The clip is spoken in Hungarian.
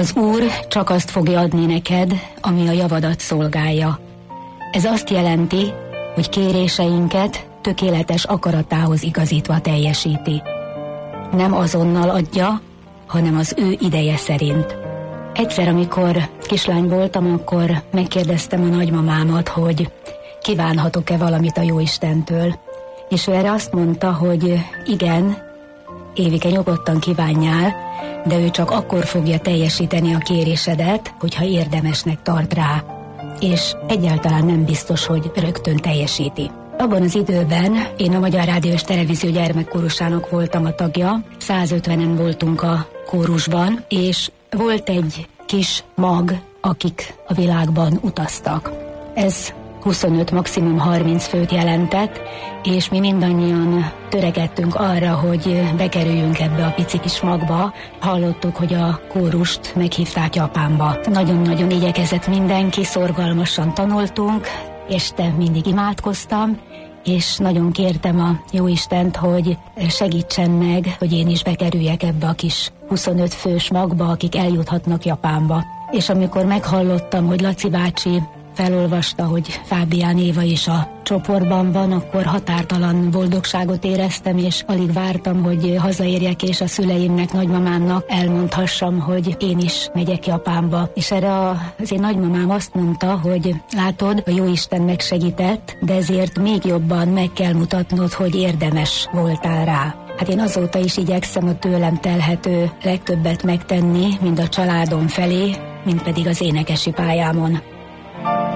Az Úr csak azt fogja adni neked, ami a javadat szolgálja. Ez azt jelenti, hogy kéréseinket tökéletes akaratához igazítva teljesíti. Nem azonnal adja, hanem az ő ideje szerint. Egyszer, amikor kislány voltam, akkor megkérdeztem a nagymamámat, hogy kívánhatok-e valamit a Jóistentől. És ő erre azt mondta, hogy igen, Évike, nyugodtan kívánjál, de ő csak akkor fogja teljesíteni a kérésedet, hogyha érdemesnek tart rá. És egyáltalán nem biztos, hogy rögtön teljesíti. Abban az időben én a Magyar Rádió és Televízió gyermekkórusának voltam a tagja, 150-en voltunk a kórusban, és volt egy kis mag, akik a világban utaztak. Ez 25, maximum 30 főt jelentett, és mi mindannyian törekedtünk arra, hogy bekerüljünk ebbe a pici kis magba. Hallottuk, hogy a kórust meghívták Japánba. Nagyon-nagyon igyekezett mindenki, szorgalmasan tanultunk, este mindig imádkoztam, és nagyon kértem a Jóistent, hogy segítsen meg, hogy én is bekerüljek ebbe a kis 25 fős magba, akik eljuthatnak Japánba. És amikor meghallottam, hogy Laci bácsi felolvasta, hogy Fábián Éva is a csoportban van, akkor határtalan boldogságot éreztem, és alig vártam, hogy hazaérjek, és a szüleimnek, nagymamámnak elmondhassam, hogy én is megyek Japánba. És erre az én nagymamám azt mondta, hogy látod, a Jóisten megsegített, de ezért még jobban meg kell mutatnod, hogy érdemes voltál rá. Hát én azóta is igyekszem a tőlem telhető legtöbbet megtenni, mind a családom felé, mind pedig az énekesi pályámon.